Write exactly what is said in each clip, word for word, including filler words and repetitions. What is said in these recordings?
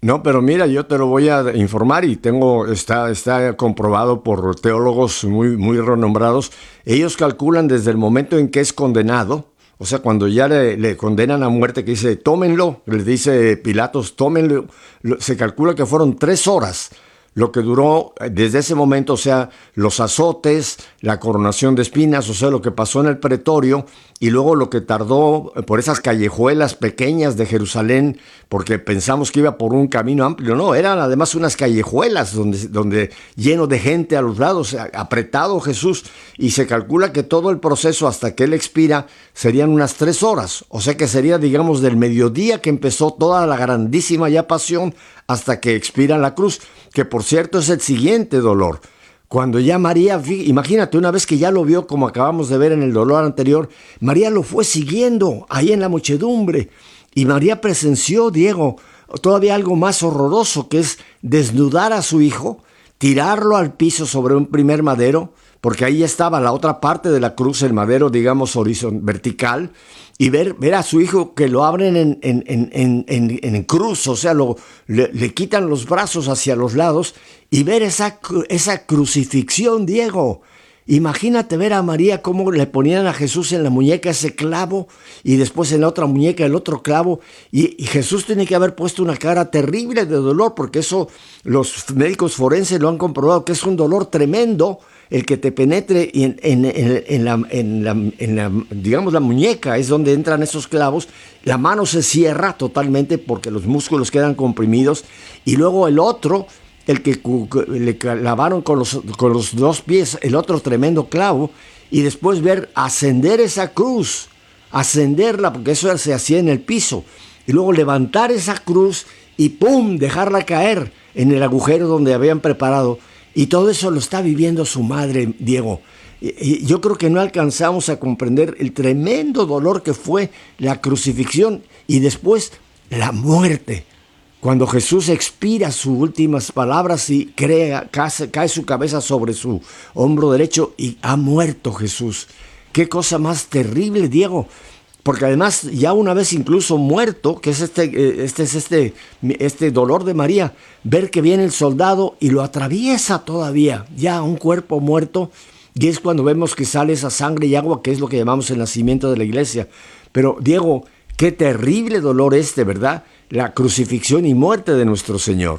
No, pero mira, yo te lo voy a informar y tengo, está, está comprobado por teólogos muy, muy renombrados. Ellos calculan desde el momento en que es condenado, o sea, cuando ya le, le condenan a muerte, que dice, tómenlo, le dice Pilatos, tómenlo, lo- se calcula que fueron tres horas lo que duró eh, desde ese momento, o sea, los azotes, la coronación de espinas, o sea, lo que pasó en el pretorio, y luego lo que tardó eh, por esas callejuelas pequeñas de Jerusalén, porque pensamos que iba por un camino amplio, no, eran además unas callejuelas donde, donde lleno de gente a los lados, a- apretado Jesús, y se calcula que todo el proceso hasta que él expira serían unas tres horas, o sea que sería, digamos, del mediodía que empezó toda la grandísima ya pasión hasta que expira en la cruz, que por cierto es el siguiente dolor. Cuando ya María, imagínate, una vez que ya lo vio como acabamos de ver en el dolor anterior, María lo fue siguiendo ahí en la muchedumbre. Y María presenció, Diego, todavía algo más horroroso, que es desnudar a su hijo, tirarlo al piso sobre un primer madero, porque ahí estaba la otra parte de la cruz, el madero, digamos, horizontal, vertical, y ver, ver a su hijo que lo abren en, en, en, en, en, en cruz, o sea, lo, le, le quitan los brazos hacia los lados, y ver esa, esa crucifixión, Diego. Imagínate ver a María cómo le ponían a Jesús en la muñeca ese clavo y después en la otra muñeca el otro clavo y, y Jesús tiene que haber puesto una cara terrible de dolor porque eso los médicos forenses lo han comprobado que es un dolor tremendo el que te penetre en, en, en, en, la, en, la, en la, digamos, la muñeca, es donde entran esos clavos, la mano se cierra totalmente porque los músculos quedan comprimidos y luego el otro, el que le clavaron con los, con los dos pies, el otro tremendo clavo, y después ver ascender esa cruz, ascenderla, porque eso se hacía en el piso, y luego levantar esa cruz y ¡pum!, dejarla caer en el agujero donde habían preparado. Y todo eso lo está viviendo su madre, Diego. Y yo creo que no alcanzamos a comprender el tremendo dolor que fue la crucifixión y después la muerte. Cuando Jesús expira sus últimas palabras y crea, cae, cae su cabeza sobre su hombro derecho y ha muerto Jesús. Qué cosa más terrible, Diego. Porque además, ya una vez incluso muerto, que es este, este es este, este dolor de María, ver que viene el soldado y lo atraviesa todavía, ya un cuerpo muerto, y es cuando vemos que sale esa sangre y agua, que es lo que llamamos el nacimiento de la iglesia. Pero, Diego, qué terrible dolor este, ¿verdad? La crucifixión y muerte de nuestro Señor.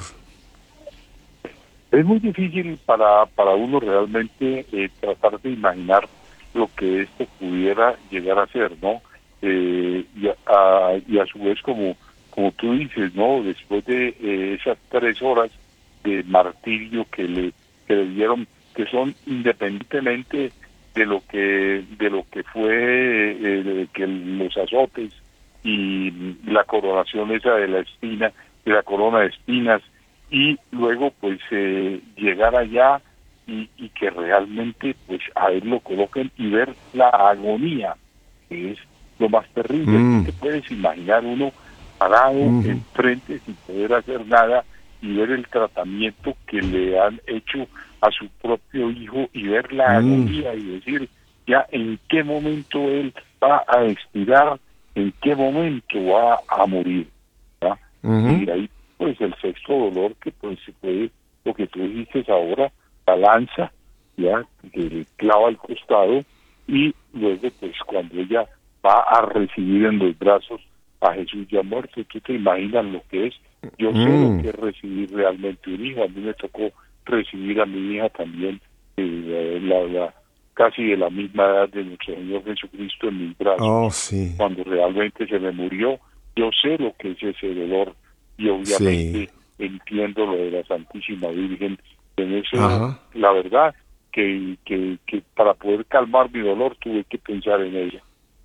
Es muy difícil para, para uno realmente eh, tratar de imaginar lo que esto pudiera llegar a ser, ¿no? Eh, y, a, y a su vez, como como tú dices, ¿no? Después de eh, esas tres horas de martirio que le, que le dieron, que son independientemente de lo que de lo que fue eh, de que los azotes y la coronación esa de la espina, de la corona de espinas, y luego pues eh, llegar allá y, y que realmente pues a él lo coloquen y ver la agonía, que es lo más terrible. Mm. ¿Qué te puedes imaginar uno parado Mm. enfrente sin poder hacer nada y ver el tratamiento que le han hecho a su propio hijo y ver la Mm. agonía y decir ya en qué momento él va a expirar, en qué momento va a morir, ¿verdad? Uh-huh. Y ahí pues el sexto dolor que pues fue lo que tú dijiste ahora, la lanza, ya que le clava al costado, y luego pues cuando ella va a recibir en los brazos a Jesús ya muerto. Tú te imaginas lo que es. Yo sé Mm. lo que es recibir realmente un hijo. A mí me tocó recibir a mi hija también, eh, la, la, casi de la misma edad de nuestro Señor Jesucristo en mis brazos. Oh, sí. Cuando realmente se me murió, yo sé lo que es ese dolor y obviamente Sí. entiendo lo de la Santísima Virgen. En eso, Ajá. la verdad, que, que, que para poder calmar mi dolor tuve que pensar en ella.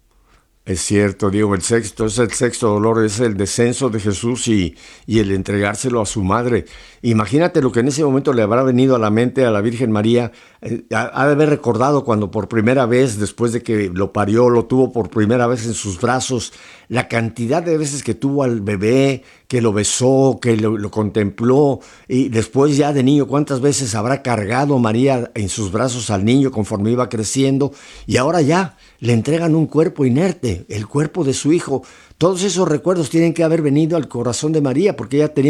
Es cierto, Diego, el sexto es el sexto dolor, es el descenso de Jesús y, y el entregárselo a su madre. Imagínate lo que en ese momento le habrá venido a la mente a la Virgen María. Eh, ha, ha de haber recordado cuando por primera vez, después de que lo parió, lo tuvo por primera vez en sus brazos, la cantidad de veces que tuvo al bebé, que lo besó, que lo, lo contempló, y después ya de niño, cuántas veces habrá cargado María en sus brazos al niño conforme iba creciendo, y ahora ya le entregan un cuerpo inerte, el cuerpo de su hijo. Todos esos recuerdos tienen que haber venido al corazón de María, porque ella tenía